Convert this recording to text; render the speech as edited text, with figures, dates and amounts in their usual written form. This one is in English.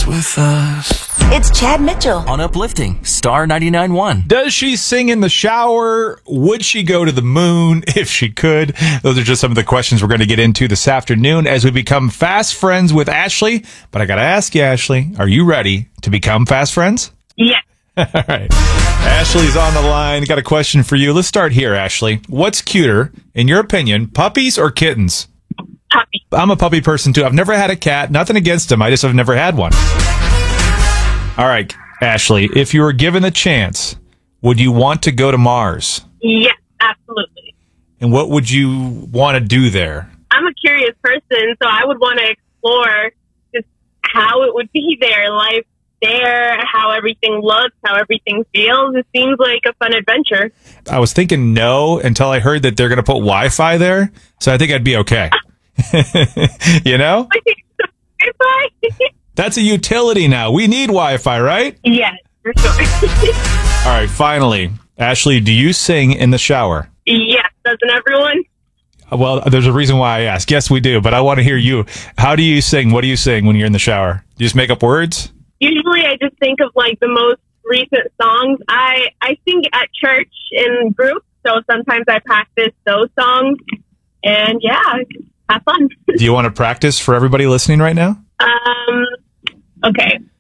with us. It's Chad Mitchell On Uplifting, Star 99.1. Does she sing in the shower? Would she go to the moon if she could? Those are just some of the questions we're going to get into this afternoon as we become fast friends with Ashley. But I got to ask you, Ashley, are you ready to become fast friends? Yeah. All right. Ashley's on the line. Got a question for you. Let's start here, Ashley. What's cuter, in your opinion, puppies or kittens? Puppy. I'm a puppy person, too. I've never had a cat. Nothing against them. I just have never had one. All right, Ashley, if you were given the chance, would you want to go to Mars? Yes, absolutely. And what would you want to do there? I'm a curious person, so I would want to explore just how it would be there, life there, how everything looks, how everything feels. It seems like a fun adventure. I was thinking no until I heard that they're going to put Wi-Fi there, so I think I'd be okay. You know? That's a utility now. We need Wi-Fi, right? Yes, for sure. All right, finally. Ashley, do you sing in the shower? Yes, doesn't everyone? Well, there's a reason why I ask. Yes, we do, but I want to hear you. How do you sing? What do you sing when you're in the shower? Do you just make up words? Usually I just think of like the most recent songs. I sing at church in groups, so sometimes I practice those songs. And yeah, have fun. Do you want to practice for everybody listening right now? Okay.